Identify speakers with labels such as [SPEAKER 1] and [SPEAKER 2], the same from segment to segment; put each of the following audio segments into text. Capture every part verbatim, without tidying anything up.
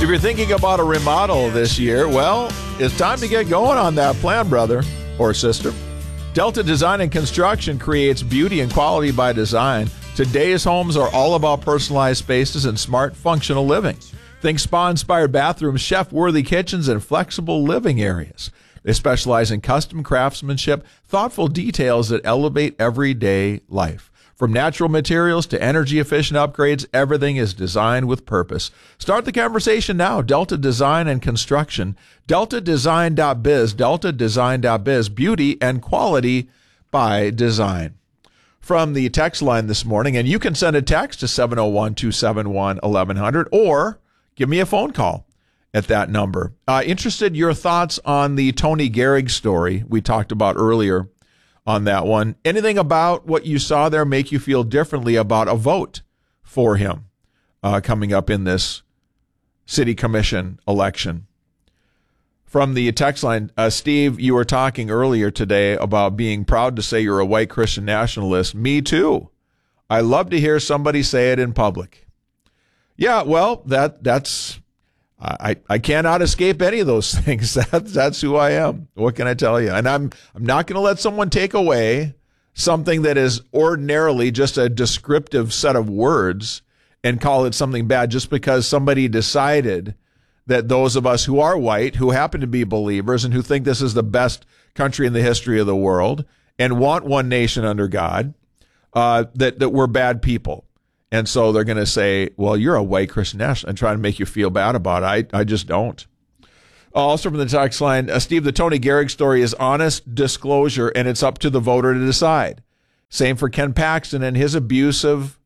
[SPEAKER 1] If you're thinking about a remodel this year, well, it's time to get going on that plan, brother or sister. Delta Design and Construction creates beauty and quality by design. Today's homes are all about personalized spaces and smart, functional living. Think spa-inspired bathrooms, chef-worthy kitchens, and flexible living areas. They specialize in custom craftsmanship, thoughtful details that elevate everyday life. From natural materials to energy-efficient upgrades, everything is designed with purpose. Start the conversation now. Delta Design and Construction. delta design dot biz. delta design dot biz. Beauty and quality by design. From the text line this morning, and you can send a text to seven oh one, two seven one, eleven hundred or give me a phone call at that number. Uh, interested your thoughts on the Tony Gehrig story we talked about earlier on that one. Anything about what you saw there make you feel differently about a vote for him uh, coming up in this city commission election? From the text line, uh, Steve, you were talking earlier today about being proud to say you're a white Christian nationalist. Me too. I love to hear somebody say it in public. Yeah, well, that that's I, I cannot escape any of those things. That, that's who I am. What can I tell you? And I'm I'm not going to let someone take away something that is ordinarily just a descriptive set of words and call it something bad just because somebody decided that those of us who are white, who happen to be believers and who think this is the best country in the history of the world and want one nation under God, uh, that, that we're bad people. And so they're going to say, well, you're a white Christian nationalist, and try to make you feel bad about it. I, I just don't. Also from the text line, uh, Steve, the Tony Gehrig story is honest disclosure, and it's up to the voter to decide. Same for Ken Paxton and his abuse of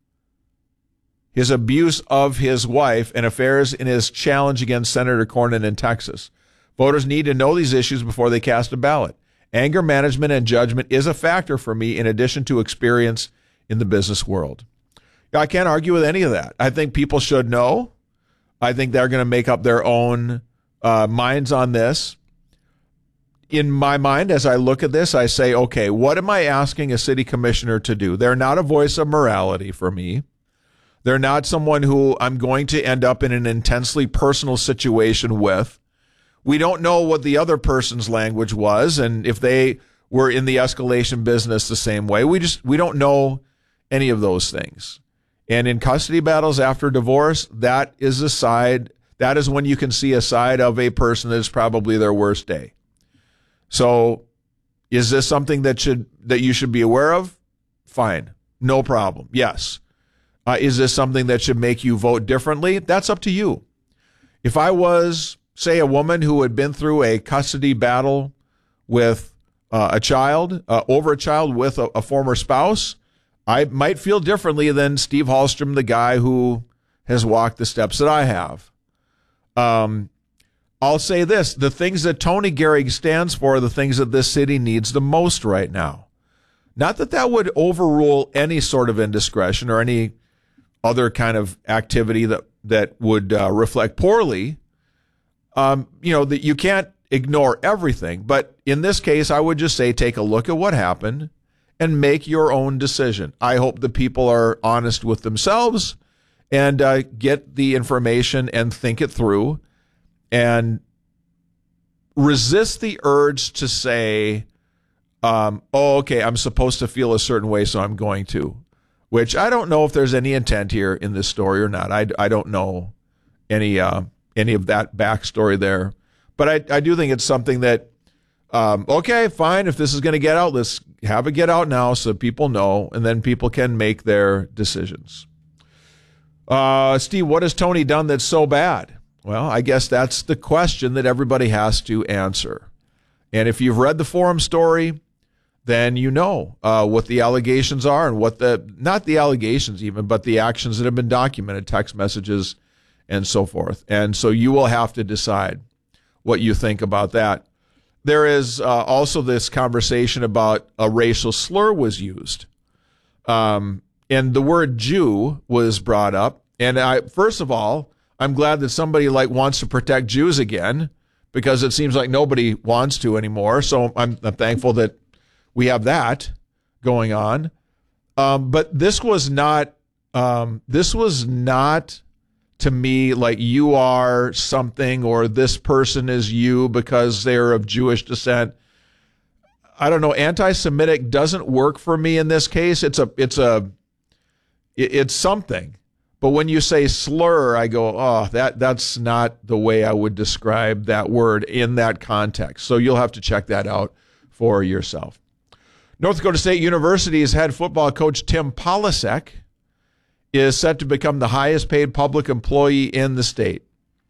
[SPEAKER 1] his abuse of his wife and affairs in his challenge against Senator Cornyn in Texas. Voters need to know these issues before they cast a ballot. Anger management and judgment is a factor for me in addition to experience in the business world. I can't argue with any of that. I think people should know. I think they're going to make up their own uh, minds on this. In my mind, as I look at this, I say, okay, what am I asking a city commissioner to do? They're not a voice of morality for me. They're not someone who I'm going to end up in an intensely personal situation with. We don't know what the other person's language was, and if they were in the escalation business the same way. We just we don't know any of those things. And in custody battles after divorce, that is a side, that is when you can see a side of a person that is probably their worst day. So is this something that should that you should be aware of? Fine. No problem. Yes. Uh, is this something that should make you vote differently? That's up to you. If I was, say, a woman who had been through a custody battle with uh, a child, uh, over a child with a, a former spouse, I might feel differently than Steve Hallstrom, the guy who has walked the steps that I have. Um, I'll say this. The things that Tony Gehrig stands for are the things that this city needs the most right now. Not that that would overrule any sort of indiscretion or any other kind of activity that, that would uh, reflect poorly. Um, you know, that you can't ignore everything. But in this case, I would just say take a look at what happened and make your own decision. I hope the people are honest with themselves and uh, get the information and think it through and resist the urge to say, um, oh, okay, I'm supposed to feel a certain way, so I'm going to, which I don't know if there's any intent here in this story or not. I, I don't know any uh, any of that backstory there. But I, I do think it's something that, um, okay, fine, if this is going to get out, let's have it get out now so people know, and then people can make their decisions. Uh, Steve, what has Tony done that's so bad? Well, I guess that's the question that everybody has to answer. And if you've read the Forum story, then you know uh, what the allegations are and what the, not the allegations even, but the actions that have been documented, text messages and so forth. And so you will have to decide what you think about that. There is uh, also this conversation about a racial slur was used. Um, and the word Jew was brought up. And I, first of all, I'm glad that somebody like wants to protect Jews again, because it seems like nobody wants to anymore. So I'm, I'm thankful that we have that going on. Um, but this was not, um, this was not to me like you are something or this person is you because they're of Jewish descent. I don't know. Anti-Semitic doesn't work for me in this case. It's a, it's a, it's something. But when you say slur, I go, oh, that that's not the way I would describe that word in that context. So you'll have to check that out for yourself. North Dakota State University's head football coach Tim Polasek is set to become the highest paid public employee in the state.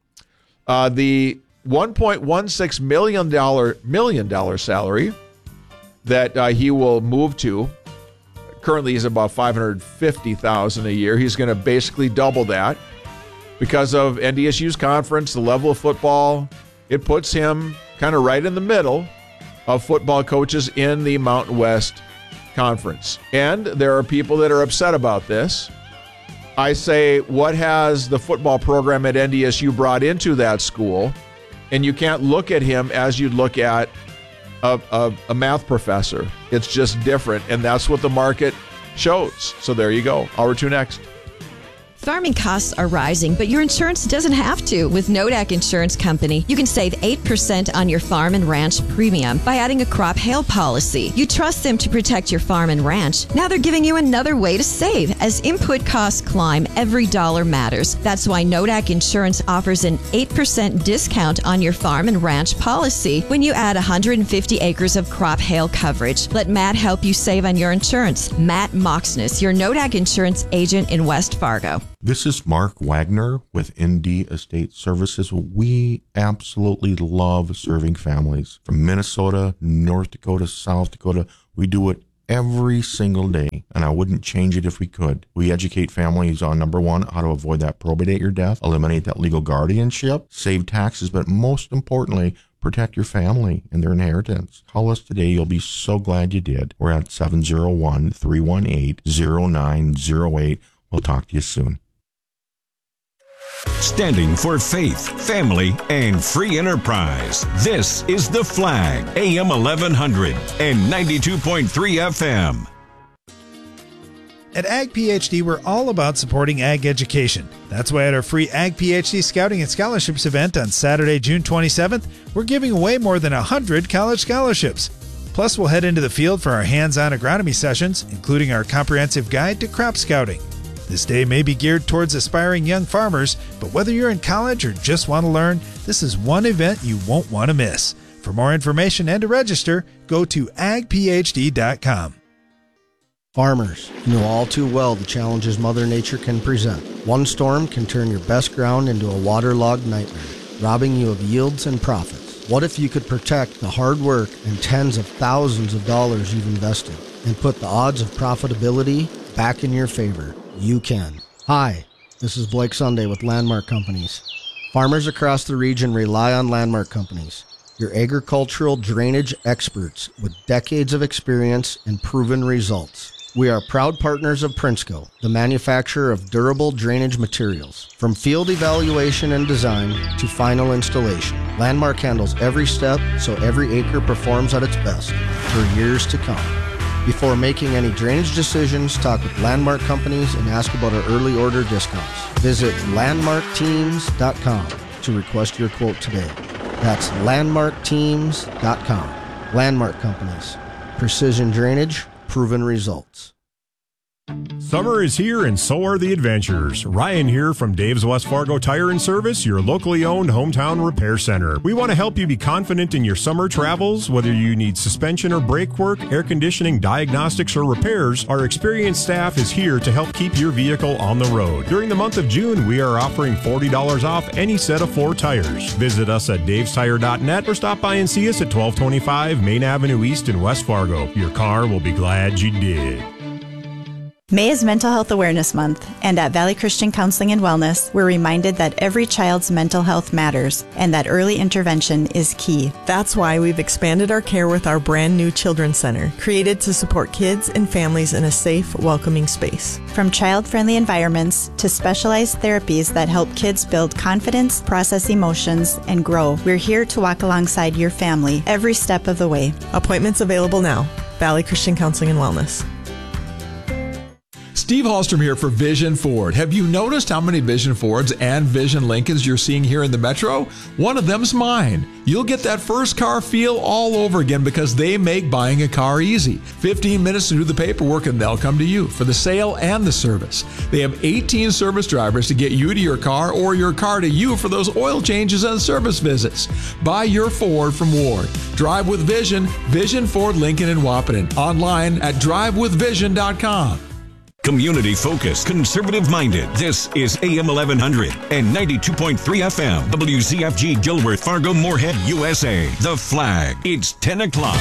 [SPEAKER 1] Uh, the one point one six million dollars million dollar salary that uh, he will move to, currently he's about five hundred fifty thousand dollars a year. He's going to basically double that because of N D S U's conference, the level of football. It puts him kind of right in the middle of football coaches in the Mountain West Conference. And there are people that are upset about this. I say, what has the football program at N D S U brought into that school? And you can't look at him as you'd look at a, a, a math professor. It's just different, and that's what the market shows. So there you go. Hour two next.
[SPEAKER 2] Farming costs are rising, but your insurance doesn't have to. With Nodak Insurance Company, you can save eight percent on your farm and ranch premium by adding a crop hail policy. You trust them to protect your farm and ranch. Now they're giving you another way to save. As input costs climb, every dollar matters. That's why Nodak Insurance offers an eight percent discount on your farm and ranch policy when you add one hundred fifty acres of crop hail coverage. Let Matt help you save on your insurance. Matt Moxness, your Nodak Insurance agent in West Fargo.
[SPEAKER 3] This is Mark Wagner with N D Estate Services. We absolutely love serving families from Minnesota, North Dakota, South Dakota. We do it every single day, and I wouldn't change it if we could. We educate families on, number one, how to avoid that probate your death, eliminate that legal guardianship, save taxes, but most importantly, protect your family and their inheritance. Call us today. You'll be so glad you did. We're at seven oh one, three one eight, oh nine oh eight. We'll talk to you soon.
[SPEAKER 4] Standing for faith, family, and free enterprise. This is The Flag, A M eleven hundred and ninety-two point three F M.
[SPEAKER 5] At Ag PhD, we're all about supporting ag education. That's why at our free Ag PhD Scouting and Scholarships event on Saturday, June twenty-seventh, we're giving away more than one hundred college scholarships. Plus, we'll head into the field for our hands-on agronomy sessions, including our comprehensive guide to crop scouting. This day may be geared towards aspiring young farmers, but whether you're in college or just want to learn, this is one event you won't want to miss. For more information and to register, go to ag p h d dot com.
[SPEAKER 6] Farmers, you know all too well the challenges Mother Nature can present. One storm can turn your best ground into a waterlogged nightmare, robbing you of yields and profits. What if you could protect the hard work and tens of thousands of dollars you've invested and put the odds of profitability back in your favor? You can. Hi, this is Blake Sunday with Landmark Companies. Farmers across the region rely on Landmark Companies, your agricultural drainage experts with decades of experience and proven results. We are proud partners of Prinsco, the manufacturer of durable drainage materials. From field evaluation and design to final installation, Landmark handles every step so every acre performs at its best for years to come. Before making any drainage decisions, talk with Landmark Companies and ask about our early order discounts. Visit landmark teams dot com to request your quote today. That's landmark teams dot com. Landmark Companies. Precision drainage, proven results.
[SPEAKER 7] Summer is here and so are the adventures. Ryan here from Dave's West Fargo Tire and Service, your locally owned hometown repair center. We want to help you be confident in your summer travels. Whether you need suspension or brake work, air conditioning, diagnostics, or repairs, our experienced staff is here to help keep your vehicle on the road. During the month of June, we are offering forty dollars off any set of four tires. Visit us at daves tire dot net or stop by and see us at twelve twenty-five Main Avenue East in West Fargo. Your car will be glad you did.
[SPEAKER 8] May is Mental Health Awareness Month, and at Valley Christian Counseling and Wellness, we're reminded that every child's mental health matters and that early intervention is key.
[SPEAKER 9] That's why we've expanded our care with our brand new Children's Center, created to support kids and families in a safe, welcoming space.
[SPEAKER 8] From child-friendly environments to specialized therapies that help kids build confidence, process emotions, and grow, we're here to walk alongside your family every step of the way.
[SPEAKER 9] Appointments available now. Valley Christian Counseling and Wellness.
[SPEAKER 1] Steve Hallstrom here for Vision Ford. Have you noticed how many Vision Fords and Vision Lincolns you're seeing here in the Metro? One of them's mine. You'll get that first car feel all over again because they make buying a car easy. fifteen minutes to do the paperwork and they'll come to you for the sale and the service. They have eighteen service drivers to get you to your car or your car to you for those oil changes and service visits. Buy your Ford from Ward. Drive with Vision, Vision Ford Lincoln in Wahpeton. Online at drive with vision dot com.
[SPEAKER 4] Community focused, conservative minded. This is A M eleven hundred and ninety-two point three F M. W Z F G Gilbert, Fargo, Moorhead, U S A. The Flag. It's ten o'clock.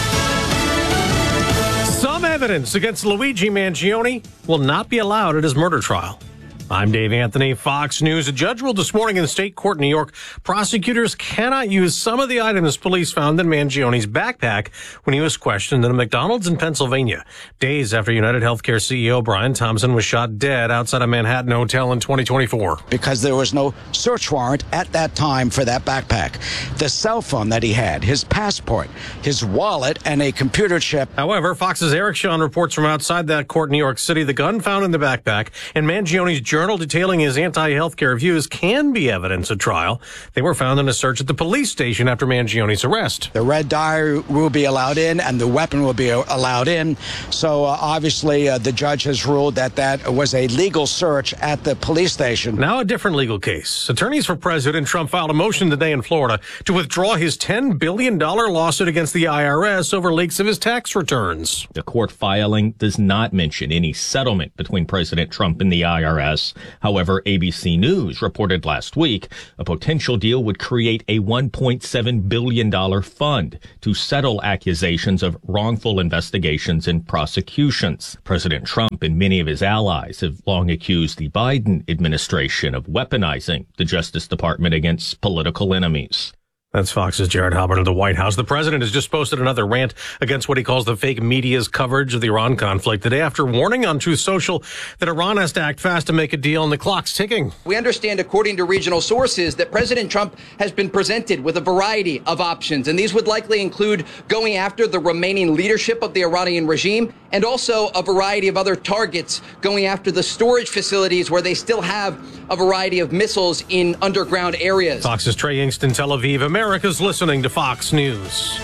[SPEAKER 10] Some evidence against Luigi Mangione will not be allowed at his murder trial. I'm Dave Anthony, Fox News. A judge ruled this morning in the state court in New York, prosecutors cannot use some of the items police found in Mangione's backpack when he was questioned at a McDonald's in Pennsylvania. Days after United Healthcare C E O Brian Thompson was shot dead outside a Manhattan hotel in twenty twenty-four.
[SPEAKER 11] Because there was no search warrant at that time for that backpack. The cell phone that he had, his passport, his wallet, and a computer chip.
[SPEAKER 10] However, Fox's Eric Shawn reports from outside that court in New York City the gun found in the backpack and Mangione's journal detailing his anti-healthcare views can be evidence at trial. They were found in a search at the police station after Mangione's arrest.
[SPEAKER 11] The red dye will be allowed in and the weapon will be allowed in. So uh, obviously uh, the judge has ruled that that was a legal search at the police station.
[SPEAKER 10] Now a different legal case. Attorneys for President Trump filed a motion today in Florida to withdraw his ten billion dollars lawsuit against the I R S over leaks of his tax returns.
[SPEAKER 12] The court filing does not mention any settlement between President Trump and the I R S. However, A B C News reported last week a potential deal would create a one point seven billion dollars fund to settle accusations of wrongful investigations and prosecutions. President Trump and many of his allies have long accused the Biden administration of weaponizing the Justice Department against political enemies.
[SPEAKER 10] That's Fox's Jared Halpern of the White House. The president has just posted another rant against what he calls the fake media's coverage of the Iran conflict today after warning on Truth Social that Iran has to act fast to make a deal and the clock's ticking.
[SPEAKER 13] We understand, according to regional sources, that President Trump has been presented with a variety of options, and these would likely include going after the remaining leadership of the Iranian regime and also a variety of other targets, going after the storage facilities where they still have a variety of missiles in underground areas.
[SPEAKER 10] Fox's Trey Ingston, Tel Aviv. America's listening to Fox News.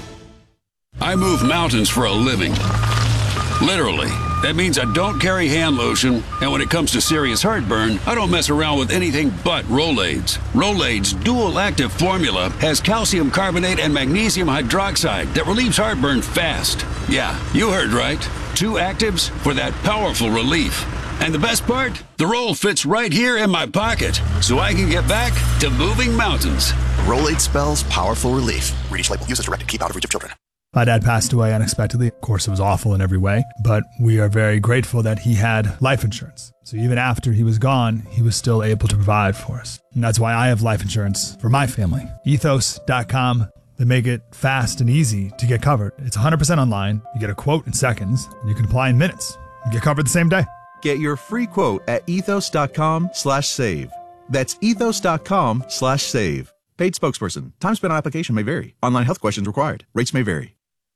[SPEAKER 14] I move mountains for a living. Literally. That means I don't carry hand lotion, and when it comes to serious heartburn, I don't mess around with anything but Rolaids. Rolaids' dual-active formula has calcium carbonate and magnesium hydroxide that relieves heartburn fast. Yeah, you heard right. Two actives for that powerful relief. And the best part? The roll fits right here in my pocket, so I can get back to moving mountains.
[SPEAKER 15] Rolade spells powerful relief. Read each label. Use as directed. Keep out of reach of children.
[SPEAKER 16] My dad passed away unexpectedly. Of course, it was awful in every way, but we are very grateful that he had life insurance. So even after he was gone, he was still able to provide for us. And that's why I have life insurance for my family. ethos dot com. They make it fast and easy to get covered. It's one hundred percent online. You get a quote in seconds, and you can apply in minutes. You get covered the same day.
[SPEAKER 17] Get your free quote at ethos dot com slash save. That's ethos dot com slash save. Paid spokesperson. Time spent on application may vary. Online health questions required. Rates may vary.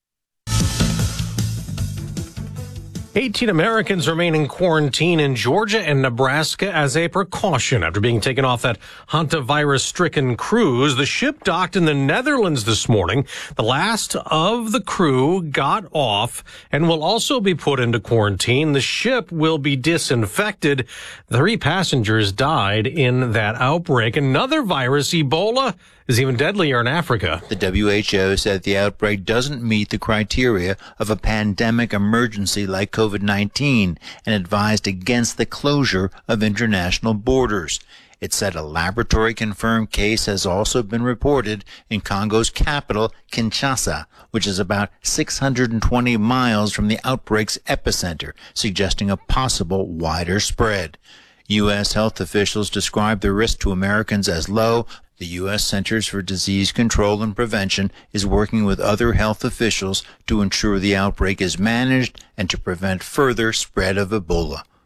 [SPEAKER 10] eighteen Americans remain in quarantine in Georgia and Nebraska as a precaution after being taken off that hantavirus-stricken cruise. The ship docked in the Netherlands this morning. The last of the crew got off and will also be put into quarantine. The ship will be disinfected. Three passengers died in that outbreak. Another virus, Ebola, is even deadlier in Africa.
[SPEAKER 18] The W H O said the outbreak doesn't meet the criteria of a pandemic emergency like COVID nineteen and advised against the closure of international borders. It said a laboratory-confirmed case has also been reported in Congo's capital, Kinshasa, which is about six hundred twenty miles from the outbreak's epicenter, suggesting a possible wider spread. U S health officials describe the risk to Americans as low. The U S Centers for Disease Control and Prevention is working with other health officials to ensure the outbreak is managed and to prevent further spread of Ebola.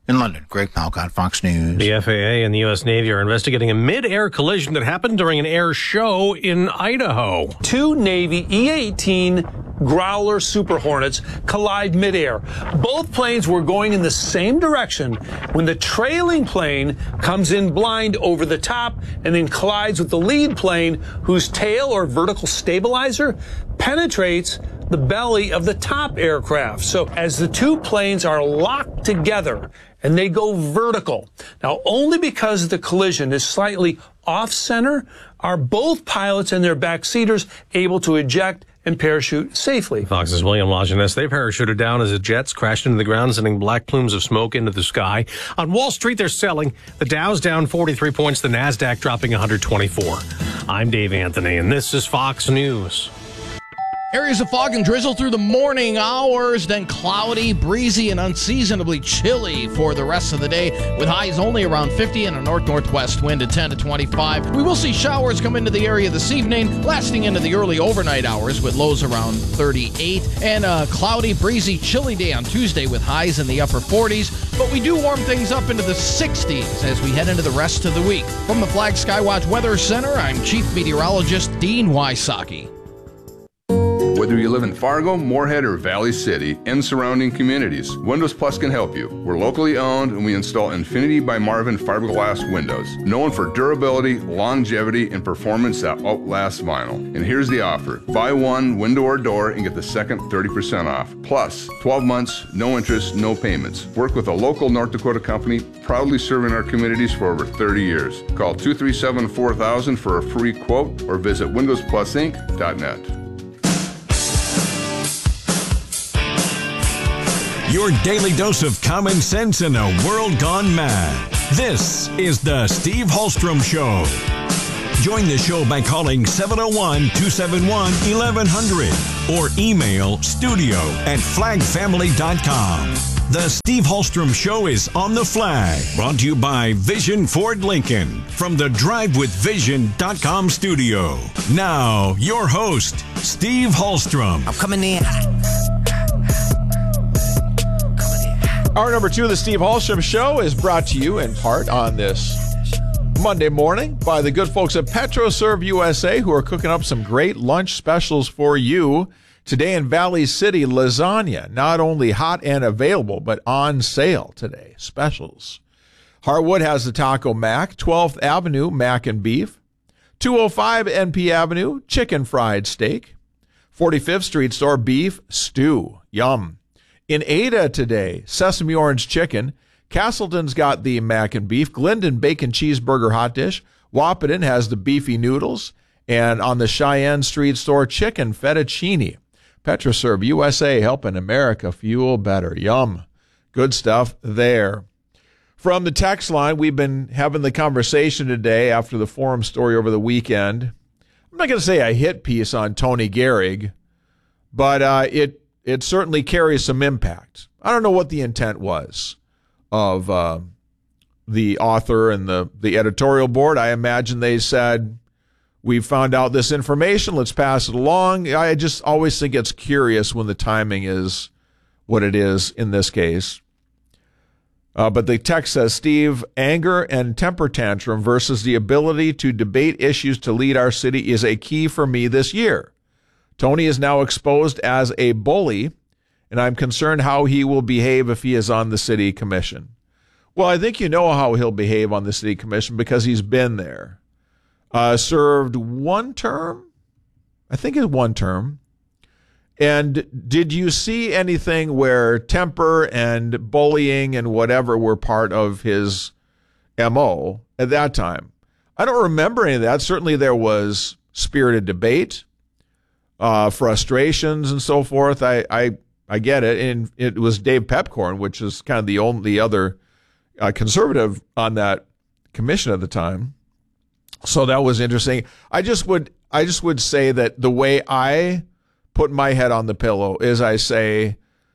[SPEAKER 18] In London, Greg Palcott, Fox News.
[SPEAKER 10] The F A A and the U S Navy are investigating a mid-air collision that happened during an air show in Idaho.
[SPEAKER 19] Two Navy E eighteen Growler Super Hornets collide midair. Both planes were going in the same direction when the trailing plane comes in blind over the top and then collides with the lead plane, whose tail or vertical stabilizer penetrates the belly of the top aircraft. So as the two planes are locked together and they go vertical, now only because the collision is slightly off center are both pilots and their backseaters able to eject and parachute safely.
[SPEAKER 10] Fox's William Lajeunesse, they parachuted down as the jets crashed into the ground, sending black plumes of smoke into the sky. On Wall Street, they're selling. The Dow's down forty-three points, the NASDAQ dropping one hundred twenty-four. I'm Dave Anthony, and this is Fox News.
[SPEAKER 20] Areas of fog and drizzle through the morning hours, then cloudy, breezy, and unseasonably chilly for the rest of the day, with highs only around fifty and a north-northwest wind at ten to twenty-five. We will see showers come into the area this evening, lasting into the early overnight hours with lows around thirty-eight, and a cloudy, breezy, chilly day on Tuesday with highs in the upper forties, but we do warm things up into the sixties as we head into the rest of the week. From the Flag Skywatch Weather Center, I'm Chief Meteorologist Dean Wysocki.
[SPEAKER 21] Whether you live in Fargo, Moorhead, or Valley City and surrounding communities, Windows Plus can help you. We're locally owned and we install Infinity by Marvin fiberglass windows, known for durability, longevity, and performance that outlasts vinyl. And here's the offer. Buy one window or door and get the second thirty percent off. Plus, twelve months, no interest, no payments. Work with a local North Dakota company proudly serving our communities for over thirty years. Call two three seven, four thousand for a free quote or visit windows plus inc dot net.
[SPEAKER 4] Your daily dose of common sense in a world gone mad. This is the Steve Hallstrom Show. Join the show by calling seven oh one, two seven one, eleven hundred or email studio at flag family dot com. The Steve Hallstrom Show is on the Flag, brought to you by Vision Ford Lincoln from the drive with vision dot com studio. Now, your host, Steve Hallstrom.
[SPEAKER 22] I'm coming in.
[SPEAKER 1] Hour number two of the Steve Hallstrom Show is brought to you in part on this Monday morning by the good folks at PetroServe U S A, who are cooking up some great lunch specials for you. Today in Valley City, lasagna, not only hot and available, but on sale today. Specials. Harwood has the Taco Mac, twelfth Avenue, Mac and Beef. two oh five N P Avenue, chicken fried steak. forty-fifth Street Store, beef stew. Yum. In Ada today, sesame orange chicken. Castleton's got the mac and beef. Glendon bacon cheeseburger hot dish. Wahpeton has the beefy noodles. And on the Cheyenne Street Store, chicken fettuccine. PetroServe U S A, helping America fuel better. Yum. Good stuff there. From the text line, we've been having the conversation today after the forum story over the weekend. I'm not going to say a hit piece on Tony Gehrig, but uh, it It certainly carries some impact. I don't know what the intent was of uh, the author and the, the editorial board. I imagine they said, we found out this information, let's pass it along. I just always think it's curious when the timing is what it is in this case. Uh, but the text says, Steve, anger and temper tantrum versus the ability to debate issues to lead our city is a key for me this year. Tony is now exposed as a bully, and I'm concerned how he will behave if he is on the city commission. Well, I think you know how he'll behave on the city commission because he's been there. Uh, served one term? I think it's one term. And did you see anything where temper and bullying and whatever were part of his M O at that time? I don't remember any of that. Certainly there was spirited debate. Uh, frustrations and so forth. I, I I get it. And it was Dave Pepcorn, which is kind of the only other uh, conservative on that commission at the time. So that was interesting. I just would I just would say that the way I put my head on the pillow is I say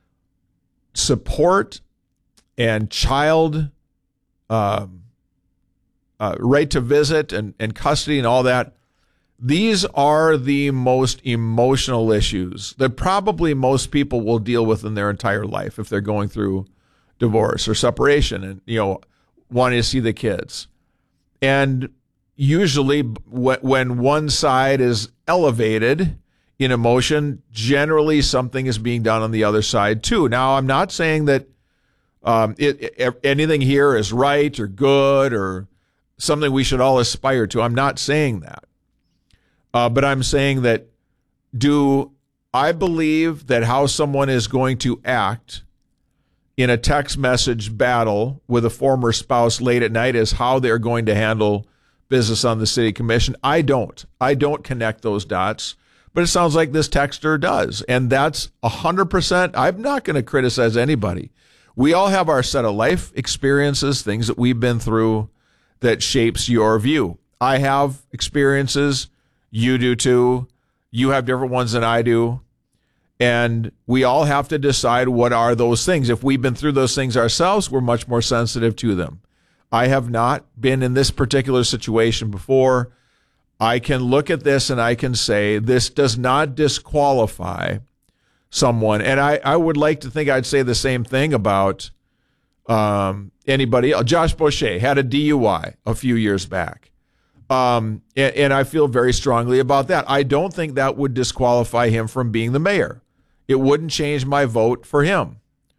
[SPEAKER 1] support and child uh, uh, right to visit and, and custody and all that. These are the most emotional issues that probably most people will deal with in their entire life if they're going through divorce or separation and, you know, wanting to see the kids. And usually when one side is elevated in emotion, generally something is being done on the other side too. Now, I'm not saying that um, it, it, anything here is right or good or something we should all aspire to. I'm not saying that. Uh, but I'm saying that do I believe that how someone is going to act in a text message battle with a former spouse late at night is how they're going to handle business on the city commission? I don't. I don't connect those dots, but it sounds like this texter does. And that's one hundred percent. I'm not going to criticize anybody. We all have our set of life experiences, things that we've been through that shapes your view. I have experiences. You do too. You have different ones than I do. And we all have to decide what are those things. If we've been through those things ourselves, we're much more sensitive to them. I have not been in this particular situation before. I can look at this and I can say this does not disqualify someone. And I, I would like to think I'd say the same thing about um, anybody else. Josh Boucher had a D U I a few years back. Um, and, and I feel very strongly about that. I don't think that would disqualify him from being the mayor. It wouldn't change my vote for him.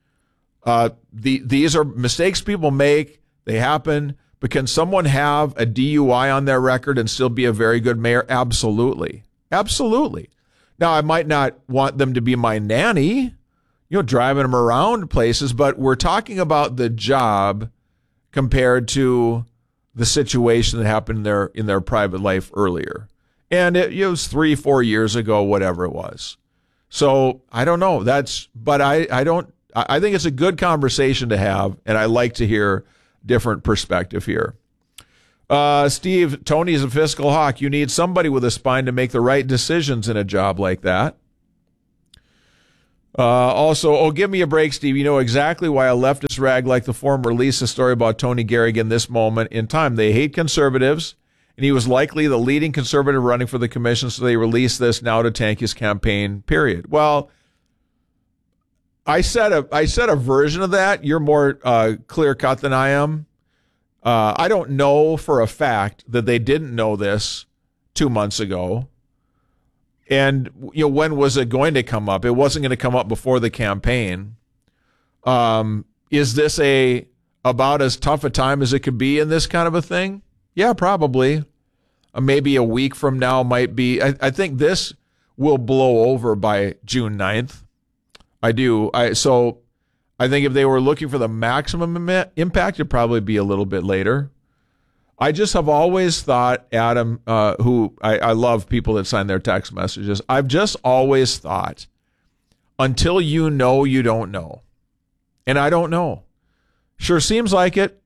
[SPEAKER 1] Uh, the, these are mistakes people make. They happen. But can someone have a D U I on their record and still be a very good mayor? Absolutely. Absolutely. Now, I might not want them to be my nanny, you know, driving them around places, but we're talking about the job compared to the situation that happened in their, in their private life earlier. And it, it was three, four years ago, whatever it was. So I don't know. That's, but I, I don't, I think it's a good conversation to have. And I like to hear different perspective here. Uh, Steve, Tony's a fiscal hawk. You need somebody with a spine to make the right decisions in a job like that. Uh, also, oh, give me a break, Steve. You know exactly why a leftist rag like the former released a story about Tony Garrigan this moment in time. They hate conservatives, and he was likely the leading conservative running for the commission, so they released this now to tank his campaign, period. Well, I said a, I said a version of that. You're more uh, clear-cut than I am. Uh, I don't know for a fact that they didn't know this two months ago. And, you know, when was it going to come up? It wasn't going to come up before the campaign. Um, is this a about as tough a time as it could be in this kind of a thing? Yeah, probably. Uh, maybe a week from now might be. I, I think this will blow over by June ninth. I do. I so I think if they were looking for the maximum im- impact, it'd probably be a little bit later. I just have always thought, Adam, uh, who I, I love people that sign their text messages. I've just always thought, until you know, you don't know. And I don't know. Sure seems like it.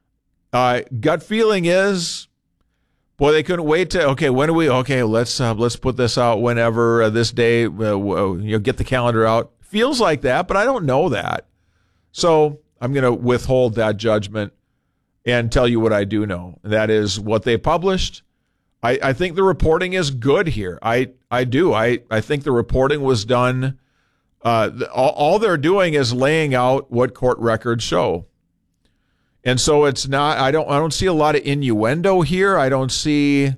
[SPEAKER 1] Uh, gut feeling is, boy, they couldn't wait to, okay, when do we, okay, let's uh, let's put this out whenever uh, this day, uh, you know, get the calendar out. Feels like that, but I don't know that. So I'm going to withhold that judgment and tell you what I do know. That is what they published. I, I think the reporting is good here. I, I do. I, I think the reporting was done. Uh, the, all, all they're doing is laying out what court records show. And so it's not, I don't, I don't see a lot of innuendo here. I don't see,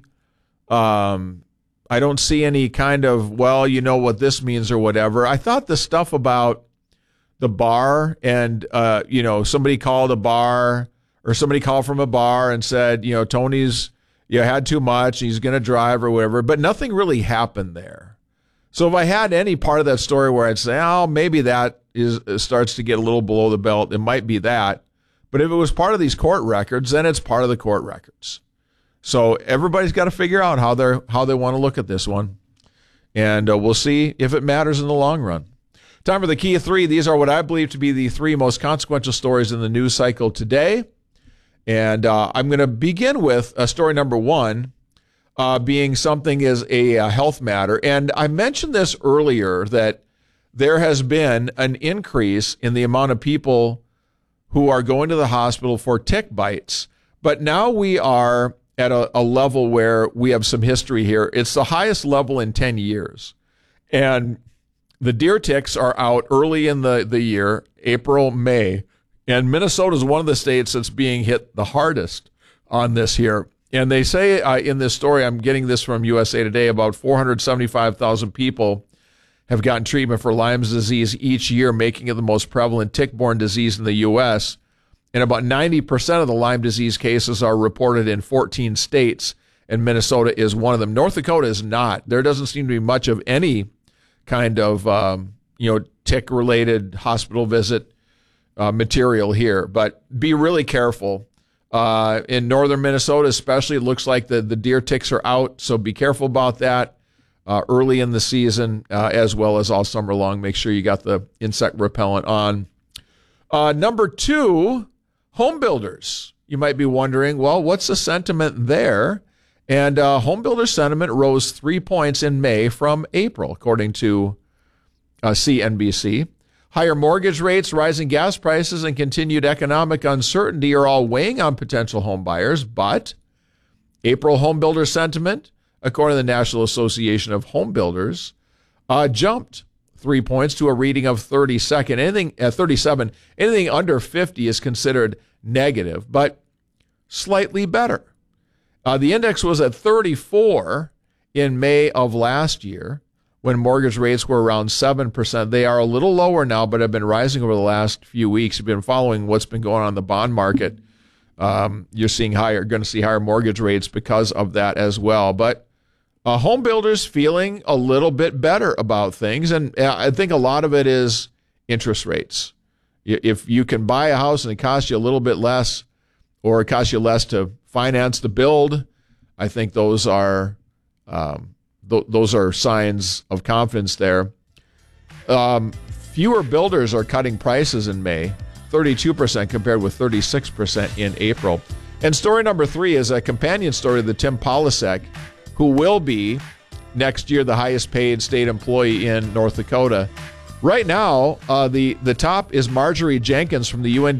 [SPEAKER 1] um, I don't see any kind of, well, you know what this means or whatever. I thought the stuff about the bar and, uh, you know, somebody called a bar or somebody called from a bar and said, you know, Tony's, you know, had too much, he's going to drive or whatever, but nothing really happened there. So if I had any part of that story where I'd say, oh, maybe that is starts to get a little below the belt, it might be that. But if it was part of these court records, then it's part of the court records. So everybody's got to figure out how they're how they want to look at this one. And uh, we'll see if it matters in the long run. Time for the key of three. These are what I believe to be the three most consequential stories in the news cycle today. And uh, I'm going to begin with uh, story number one, uh, being something is a, a health matter. And I mentioned this earlier that there has been an increase in the amount of people who are going to the hospital for tick bites. But now we are at a, a level where we have some history here. It's the highest level in ten years. And the deer ticks are out early in the, the year, April, May. And Minnesota is one of the states that's being hit the hardest on this here. And they say uh, in this story, I'm getting this from U S A Today, about four hundred seventy-five thousand people have gotten treatment for Lyme's disease each year, making it the most prevalent tick-borne disease in the U S. And about ninety percent of the Lyme disease cases are reported in fourteen states, and Minnesota is one of them. North Dakota is not. There doesn't seem to be much of any kind of um, you know tick-related hospital visit uh, material here. But be really careful. Uh, in northern Minnesota especially, it looks like the, the deer ticks are out, so be careful about that uh, early in the season uh, as well as all summer long. Make sure you got the insect repellent on. Uh, number two, home builders. You might be wondering, well, what's the sentiment there? And uh, home builder sentiment rose three points in May from April, according to uh, C N B C. Higher mortgage rates, rising gas prices, and continued economic uncertainty are all weighing on potential home buyers, but April home builder sentiment, according to the National Association of Home Builders, uh, jumped three points to a reading of thirty-second. Anything uh, thirty-seven, anything under fifty is considered negative, but slightly better. Uh, the index was at thirty-four in May of last year, when mortgage rates were around seven percent. They are a little lower now, but have been rising over the last few weeks. You've been following what's been going on in the bond market. Um, you're seeing higher, going to see higher mortgage rates because of that as well. But uh, home builders feeling a little bit better about things. And I think a lot of it is interest rates. If you can buy a house and it costs you a little bit less, or it costs you less to finance the build, I think those are um, th- those are signs of confidence there. Um, fewer builders are cutting prices in May, thirty-two percent compared with thirty-six percent in April. And story number three is a companion story to Tim Polasek, who will be next year the highest paid state employee in North Dakota. Right now, uh, the, the top is Marjorie Jenkins from the U N D